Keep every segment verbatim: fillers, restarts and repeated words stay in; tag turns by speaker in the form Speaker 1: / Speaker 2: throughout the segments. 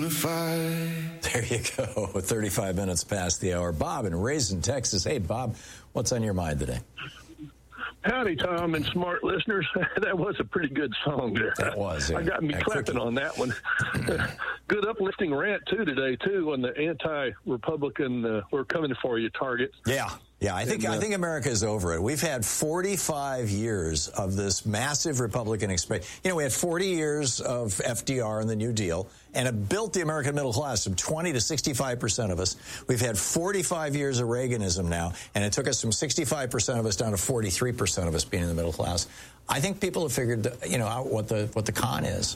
Speaker 1: There you go. thirty-five minutes past the hour. Bob in Raisin, Texas. Hey, Bob, what's on your mind today?
Speaker 2: Howdy, Tom and smart listeners. That was a pretty good song there.
Speaker 1: That was. Yeah.
Speaker 2: I got me
Speaker 1: yeah,
Speaker 2: clapping
Speaker 1: quickly.
Speaker 2: on that one. Good uplifting rant, too, today, too, on the anti-Republican, uh, we're coming for you target.
Speaker 1: Yeah. Yeah, I think
Speaker 2: and, uh,
Speaker 1: I think America is over it. We've had forty-five years of this massive Republican experience. You know, we had forty years of F D R and the New Deal, and it built the American middle class from twenty to sixty-five percent of us. We've had forty-five years of Reaganism now, and it took us from sixty-five percent of us down to forty-three percent of us being in the middle class. I think people have figured, you know, out what the what the con is.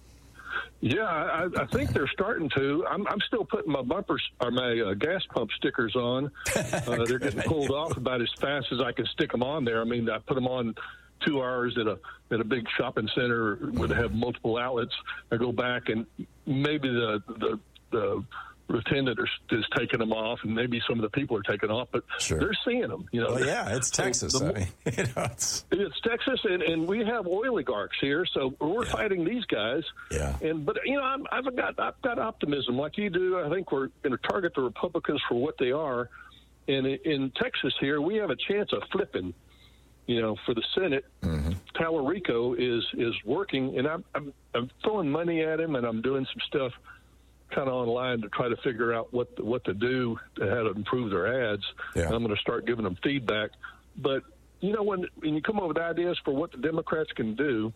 Speaker 2: Yeah, I, I think they're starting to. I'm, I'm still putting my bumpers or my uh, gas pump stickers on. Uh, they're getting pulled off about as fast as I can stick them on there. I mean, I put them on two hours at a at a big shopping center where they have multiple outlets. I go back and maybe the the, the attendant is taking them off, and maybe some of the people are taking off, but
Speaker 1: sure.
Speaker 2: they're seeing them. You know,
Speaker 1: well, yeah, it's Texas.
Speaker 2: So the,
Speaker 1: I mean, you know, it's
Speaker 2: it's Texas, and, and we have oligarchs here, so we're
Speaker 1: yeah.
Speaker 2: fighting these guys.
Speaker 1: Yeah.
Speaker 2: And but you know, I'm, I've got I've got optimism like you do. I think we're going to target the Republicans for what they are, and in, in Texas here, we have a chance of flipping. You know, for the Senate, mm-hmm. Tallarico is is working, and I'm, I'm I'm throwing money at him, and I'm doing some stuff kind of online to try to figure out what the, what to do to how to improve their ads.
Speaker 1: Yeah.
Speaker 2: And I'm going to start giving them feedback. But you know, when when you come up with ideas for what the Democrats can do,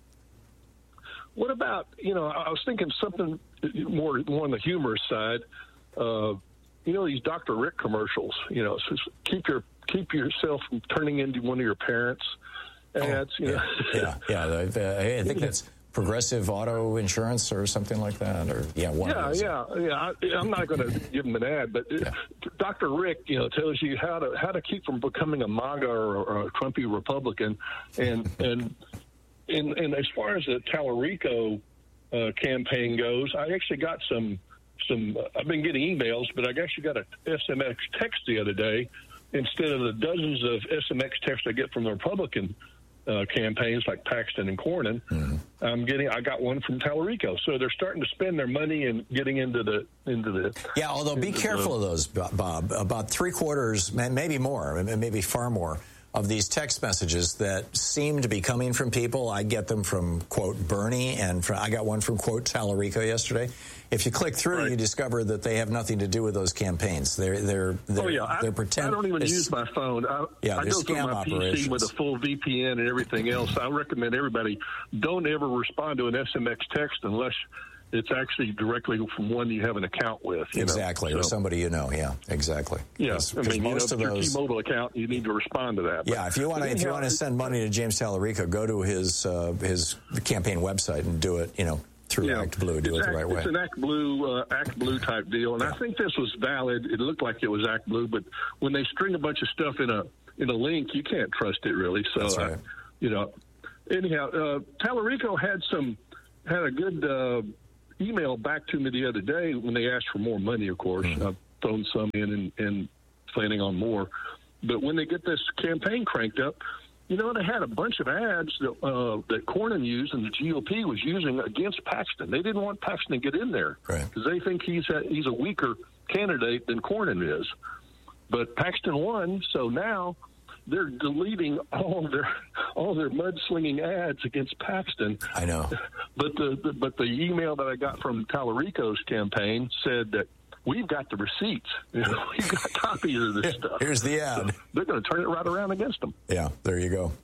Speaker 2: what about, you know, I was thinking something more more on the humorous side. Uh, you know, these Doctor Rick commercials. You know, so keep your keep yourself from turning into one of your parents' ads.
Speaker 1: Oh,
Speaker 2: you
Speaker 1: yeah,
Speaker 2: know?
Speaker 1: yeah, yeah. I think that's Progressive Auto Insurance or something like that, or yeah, one
Speaker 2: yeah,
Speaker 1: of those.
Speaker 2: yeah, yeah. I, I'm not going to give them an ad, but yeah. Doctor Rick, you know, tells you how to how to keep from becoming a MAGA or, or a Trumpy Republican, and and and and as far as the Tallarico uh, campaign goes, I actually got some some. Uh, I've been getting emails, but I actually got a S M X text the other day instead of the dozens of S M X texts I get from the Republican Uh, campaigns like Paxton and Cornyn. Mm-hmm. I'm getting. I got one from Tallarico, so they're starting to spend their money and getting into the into the.
Speaker 1: Yeah, although be careful
Speaker 2: the,
Speaker 1: of those, Bob. About three quarters, maybe more, maybe far more, of these text messages that seem to be coming from people. I get them from quote Bernie, and from, I got one from quote Tallarico yesterday. If you click through, right. you discover that they have nothing to do with those campaigns. They're they're, they're
Speaker 2: oh yeah,
Speaker 1: they're
Speaker 2: I,
Speaker 1: pretend.
Speaker 2: I don't even use my phone. I,
Speaker 1: yeah,
Speaker 2: I go through my P C with a full V P N and everything else. I recommend everybody don't ever respond to an S M X text unless it's actually directly from one you have an account with. You
Speaker 1: exactly,
Speaker 2: know?
Speaker 1: or
Speaker 2: so,
Speaker 1: somebody you know. Yeah, exactly.
Speaker 2: Yeah,
Speaker 1: Cause,
Speaker 2: I mean,
Speaker 1: most
Speaker 2: you know,
Speaker 1: of
Speaker 2: your
Speaker 1: those,
Speaker 2: T-Mobile account, you need to respond to that. But,
Speaker 1: yeah, if you want to, if you want to send money to James Tallarico, go to his uh, his campaign website and do it. You know. Through
Speaker 2: yeah,
Speaker 1: Act Blue, do it the
Speaker 2: Act,
Speaker 1: right way.
Speaker 2: It's an Act Blue, uh, Act Blue type deal, and yeah. I think this was valid. It looked like it was Act Blue, but when they string a bunch of stuff in a in a link, you can't trust it really. So,
Speaker 1: That's right.
Speaker 2: uh, you know, anyhow, uh, Tallarico had some had a good uh, email back to me the other day when they asked for more money. Of course, mm-hmm. I've thrown some in and, and planning on more, but when they get this campaign cranked up. You know, they had a bunch of ads that, uh, that Cornyn used and the G O P was using against Paxton. They didn't want Paxton to get in there because right. they think he's a, he's a weaker candidate than Cornyn is. But Paxton won, so now they're deleting all their all their mudslinging ads against Paxton.
Speaker 1: I know.
Speaker 2: But the, the but the email that I got from Tallarico's campaign said that we've got the receipts. You know, we've got copies of this stuff.
Speaker 1: Here's the ad.
Speaker 2: So they're going to turn it right around against them.
Speaker 1: Yeah, there you go.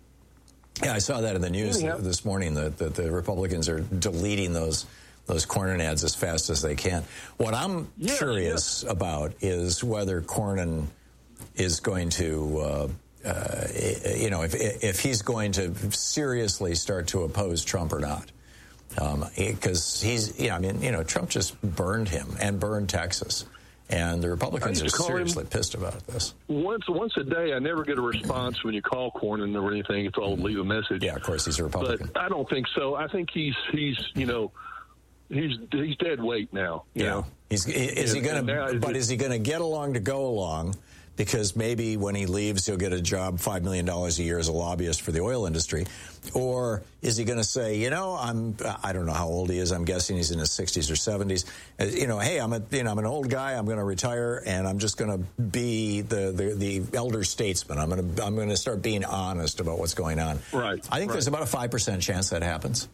Speaker 1: Yeah, I saw that in the news
Speaker 2: Anyhow.
Speaker 1: this morning that, that the Republicans are deleting those those Cornyn ads as fast as they can. What I'm
Speaker 2: yes,
Speaker 1: curious
Speaker 2: yes.
Speaker 1: about is whether Cornyn is going to, uh, uh, you know, if if he's going to seriously start to oppose Trump or not. Because um, he's, you know, I mean, you know, Trump just burned him and burned Texas, and the Republicans are seriously him, pissed about this.
Speaker 2: Once, once a day, I never get a response when you call Cornyn or anything. It's all leave a message.
Speaker 1: Yeah, of course, he's a Republican.
Speaker 2: But I don't think so. I think he's he's you know he's he's dead weight now. You
Speaker 1: yeah,
Speaker 2: know?
Speaker 1: he's is and, he going to? But is he going to get along to go along? because maybe when he leaves, he'll get a job five million dollars a year as a lobbyist for the oil industry? Or is he going to say, you know, I'm, I don't know how old he is. I'm guessing he's in his sixties or seventies. Uh, you know, hey, I'm a, you know, I'm an old guy. I'm going to retire, and I'm just going to be the, the, the elder statesman. I'm going to, I'm going to start being honest about what's going on.
Speaker 2: Right.
Speaker 1: I think
Speaker 2: right.
Speaker 1: there's about a five percent chance that happens.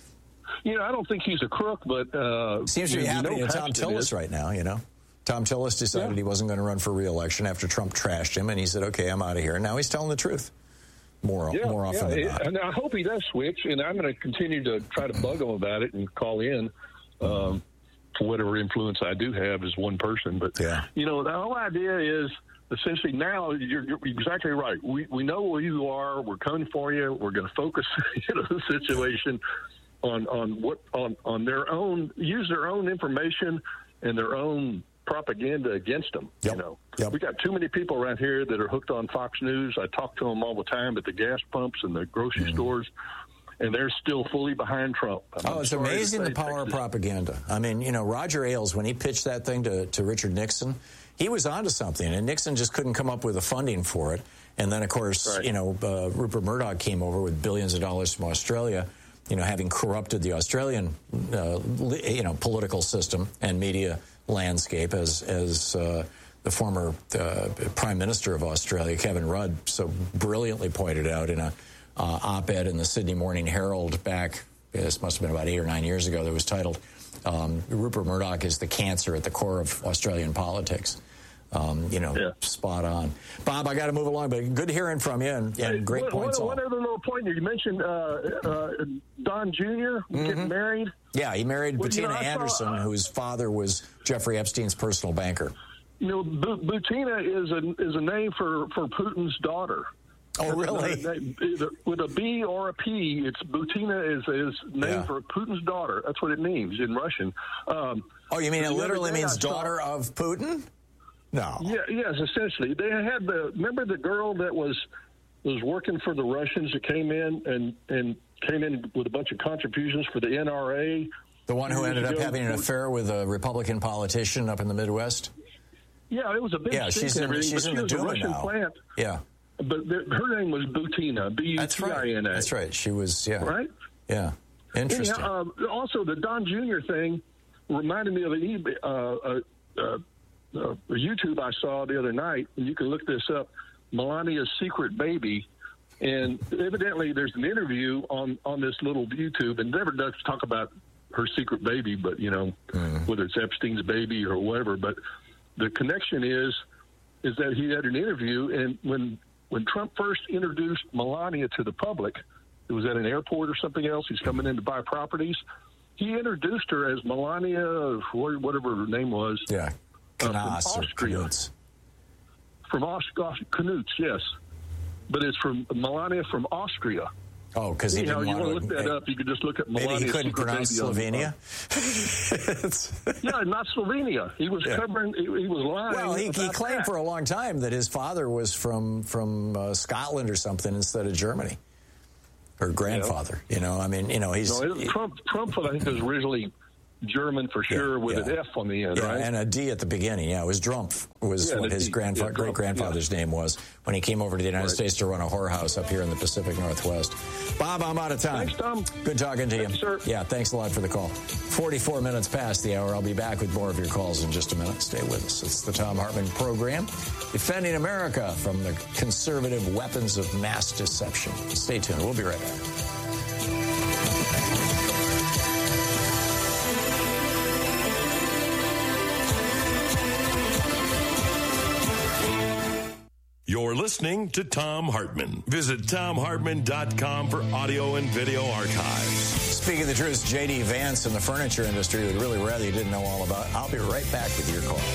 Speaker 2: You know, I don't think he's a crook, but uh,
Speaker 1: seems to be happening to Tom Tillis right now, you know. Tom Tillis decided yeah. he wasn't going to run for re-election after Trump trashed him, and he said, okay, I'm out of here. And now he's telling the truth more,
Speaker 2: yeah,
Speaker 1: more often
Speaker 2: yeah.
Speaker 1: than not.
Speaker 2: And I hope he does switch, and I'm going to continue to try to bug him about it and call in um, for whatever influence I do have as one person. But,
Speaker 1: yeah.
Speaker 2: you know, the whole idea is essentially now you're, you're exactly right. We, we know who you are. We're coming for you. We're going to focus you know, the situation on, on, what, on, on their own, use their own information and their own propaganda against them.
Speaker 1: Yep.
Speaker 2: You know,
Speaker 1: yep.
Speaker 2: we got too many people around here that are hooked on Fox News. I talk to them all the time at the gas pumps and the grocery mm. stores, and they're still fully behind Trump. I'm
Speaker 1: oh, it's amazing the power Texas. of propaganda. I mean, you know, Roger Ailes, when he pitched that thing to, to Richard Nixon, he was onto something, and Nixon just couldn't come up with the funding for it. And then, of course, right. you know, uh, Rupert Murdoch came over with billions of dollars from Australia, you know, having corrupted the Australian, uh, you know, political system and media landscape, as as uh, the former uh, Prime Minister of Australia, Kevin Rudd, so brilliantly pointed out in a uh, op-ed in the Sydney Morning Herald back, this must have been about eight or nine years ago, that was titled, um, Rupert Murdoch is the cancer at the core of Australian politics. Um, you know, yeah. spot on. Bob, I got to move along, but good hearing from you, and, and great
Speaker 2: what,
Speaker 1: points.
Speaker 2: One, one other little point here. You mentioned uh, uh, Don Junior Mm-hmm. getting married.
Speaker 1: Yeah, he married
Speaker 2: well,
Speaker 1: Bettina
Speaker 2: you know,
Speaker 1: Anderson,
Speaker 2: saw, uh,
Speaker 1: whose father was Jeffrey Epstein's personal banker.
Speaker 2: You know, B- Bettina is a is a name for, for Putin's daughter.
Speaker 1: Oh, really?
Speaker 2: With a B or a P, it's Bettina is is name
Speaker 1: yeah.
Speaker 2: for Putin's daughter. That's what it means in Russian. Um,
Speaker 1: oh, you mean it literally means daughter saw, of Putin? No.
Speaker 2: Yeah. Yes. Essentially, they had the. Remember the girl that was was working for the Russians that came in and and came in with a bunch of contributions for the N R A.
Speaker 1: The one who ended up having an affair with a Republican politician up in the Midwest.
Speaker 2: Yeah, it was a big.
Speaker 1: Yeah, she's in. She's in the Duma now.
Speaker 2: Plant.
Speaker 1: Yeah.
Speaker 2: But the, her name was Bettina. B U T I N A.
Speaker 1: That's right. She was. Yeah.
Speaker 2: Right.
Speaker 1: Yeah. Interesting.
Speaker 2: Anyhow, uh, also, the Don Junior thing reminded me of an uh, uh, uh, uh, YouTube I saw the other night, and you can look this up. Melania's secret baby, and evidently there's an interview on on this little YouTube, and never does talk about her secret baby, but you know mm. whether it's Epstein's baby or whatever. But the connection is is that he had an interview, and when when Trump first introduced Melania to the public, it was at an airport or something else. He's coming in to buy properties. He introduced her as Melania, whatever her name was.
Speaker 1: Yeah, Knauss
Speaker 2: uh, from Austria.
Speaker 1: Knutz.
Speaker 2: From Austria, Knutz, yes. But it's from Melania from Austria.
Speaker 1: Oh, because he
Speaker 2: Anyhow,
Speaker 1: didn't
Speaker 2: you
Speaker 1: want
Speaker 2: to look that up. You could just look at Melania.
Speaker 1: Maybe he couldn't pronounce Slovenia.
Speaker 2: yeah, not Slovenia. He was yeah. covering. He, he was lying.
Speaker 1: Well, he, he claimed
Speaker 2: that.
Speaker 1: for a long time that his father was from from uh, Scotland or something instead of Germany, or grandfather. Yeah. You know, I mean, you know, he's
Speaker 2: no, it, Trump. Trump, I think, was originally German for sure, yeah, with yeah. an F on the end,
Speaker 1: yeah,
Speaker 2: right?
Speaker 1: And a D at the beginning. Yeah, it was Drumpf was
Speaker 2: yeah,
Speaker 1: what his grandfa-
Speaker 2: yeah,
Speaker 1: great grandfather's yeah. name was when he came over to the United right. States to run a whorehouse up here in the Pacific Northwest. Bob, I'm out of time.
Speaker 2: Thanks, Tom.
Speaker 1: Good talking to
Speaker 2: Thank
Speaker 1: you.
Speaker 2: Sir.
Speaker 1: Yeah, thanks a lot for the call. forty-four minutes past the hour. I'll be back with more of your calls in just a minute. Stay with us. It's the Thom Hartmann Program, defending America from the conservative weapons of mass deception. Stay tuned. We'll be right back.
Speaker 3: You're listening to Thom Hartmann. Visit Thom Hartmann dot com for audio and video archives.
Speaker 1: Speaking of the truth, J D Vance in the furniture industry would really rather you didn't know all about. I'll be right back with your call.